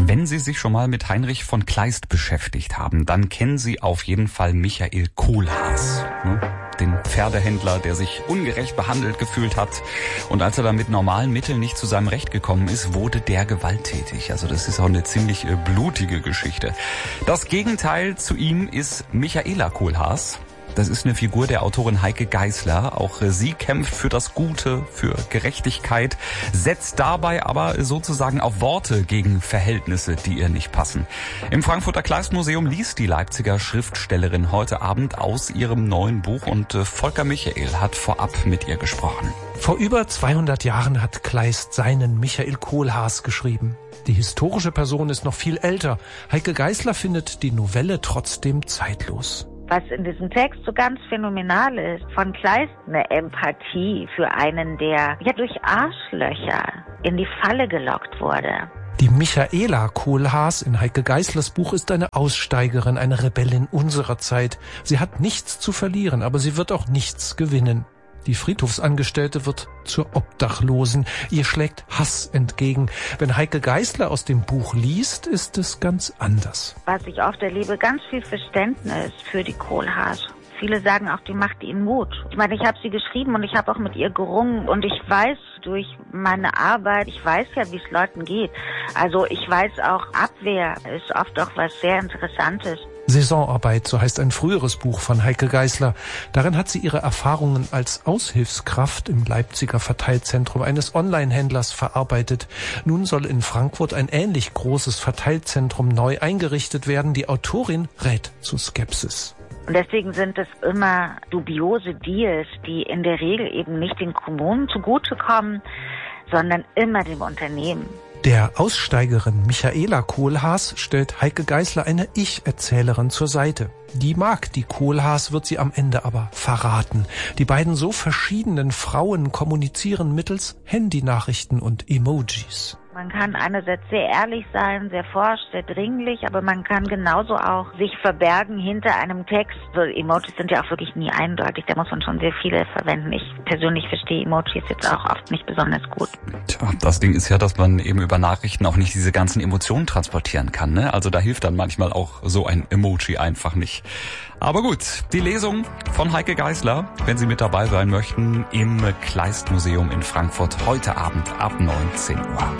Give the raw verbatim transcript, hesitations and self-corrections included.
Wenn Sie sich schon mal mit Heinrich von Kleist beschäftigt haben, dann kennen Sie auf jeden Fall Michael Kohlhaas, ne? Den Pferdehändler, der sich ungerecht behandelt gefühlt hat. Und als er dann mit normalen Mitteln nicht zu seinem Recht gekommen ist, wurde der gewalttätig. Also das ist auch eine ziemlich äh, blutige Geschichte. Das Gegenteil zu ihm ist Michaela Kohlhaas. Das ist eine Figur der Autorin Heike Geisler. Auch sie kämpft für das Gute, für Gerechtigkeit, setzt dabei aber sozusagen auf Worte gegen Verhältnisse, die ihr nicht passen. Im Frankfurter Kleist-Museum liest die Leipziger Schriftstellerin heute Abend aus ihrem neuen Buch und Volker Michael hat vorab mit ihr gesprochen. Vor über zweihundert Jahren hat Kleist seinen Michael Kohlhaas geschrieben. Die historische Person ist noch viel älter. Heike Geisler findet die Novelle trotzdem zeitlos. Was in diesem Text so ganz phänomenal ist, von Kleist eine Empathie für einen, der ja durch Arschlöcher in die Falle gelockt wurde. Die Michaela Kohlhaas in Heike Geislers Buch ist eine Aussteigerin, eine Rebellin unserer Zeit. Sie hat nichts zu verlieren, aber sie wird auch nichts gewinnen. Die Friedhofsangestellte wird zur Obdachlosen. Ihr schlägt Hass entgegen. Wenn Heike Geisler aus dem Buch liest, ist es ganz anders. Was ich oft erlebe, ganz viel Verständnis für die Kohlhaas. Viele sagen auch, die macht ihnen Mut. Ich meine, ich habe sie geschrieben und ich habe auch mit ihr gerungen. Und ich weiß durch meine Arbeit, ich weiß ja, wie es Leuten geht. Also ich weiß auch, Abwehr ist oft auch was sehr Interessantes. Saisonarbeit, so heißt ein früheres Buch von Heike Geisler. Darin hat sie ihre Erfahrungen als Aushilfskraft im Leipziger Verteilzentrum eines Online-Händlers verarbeitet. Nun soll in Frankfurt ein ähnlich großes Verteilzentrum neu eingerichtet werden. Die Autorin rät zu Skepsis. Und deswegen sind es immer dubiose Deals, die in der Regel eben nicht den Kommunen zugutekommen, sondern immer dem Unternehmen. Der Aussteigerin Michaela Kohlhaas stellt Heike Geisler eine Ich-Erzählerin zur Seite. Die mag die Kohlhaas, wird sie am Ende aber verraten. Die beiden so verschiedenen Frauen kommunizieren mittels Handynachrichten und Emojis. Man kann einerseits sehr ehrlich sein, sehr forsch, sehr dringlich, aber man kann genauso auch sich verbergen hinter einem Text. So, Emojis sind ja auch wirklich nie eindeutig, da muss man schon sehr viele verwenden. Ich persönlich verstehe Emojis jetzt auch oft nicht besonders gut. Tja, das Ding ist ja, dass man eben über Nachrichten auch nicht diese ganzen Emotionen transportieren kann, ne? Also da hilft dann manchmal auch so ein Emoji einfach nicht. Aber gut, die Lesung von Heike Geisler, wenn Sie mit dabei sein möchten, im Kleist-Museum in Frankfurt heute Abend ab neunzehn Uhr.